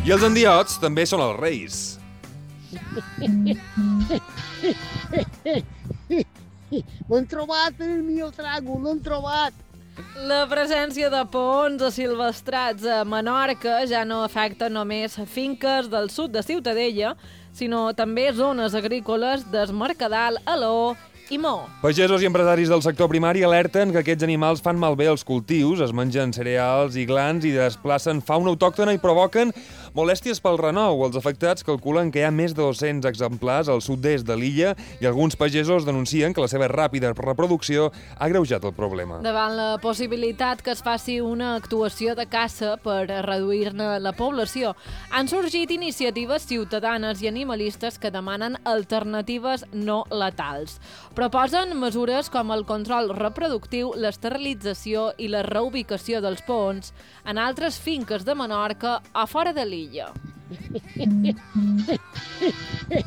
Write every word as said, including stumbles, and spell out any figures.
I els endiots també són els reis. L'han trobat, el meu trago, l'han trobat. La presència de pons asilvestrats a Menorca ja no afecta només finques del sud de Ciutadella, sinó també zones agrícoles d'Es Mercadal, Aló i Mo. Pagesos i empresaris del sector primari alerten que aquests animals fan malbé els cultius, es mengen cereals i glans i desplacen fauna autòctona i provoquen molèsties pel renou. Els afectats calculen que hi ha més de dos-cents exemplars al sud-est de l'illa i alguns pagesos denuncien que la seva ràpida reproducció ha agreujat el problema. Davant la possibilitat que es faci una actuació de caça per reduir-ne la població, han sorgit iniciatives ciutadanes i animalistes que demanen alternatives no letals. Proposen mesures com el control reproductiu, l'esterilització i la reubicació dels pons en altres finques de Menorca o fora de l'illa.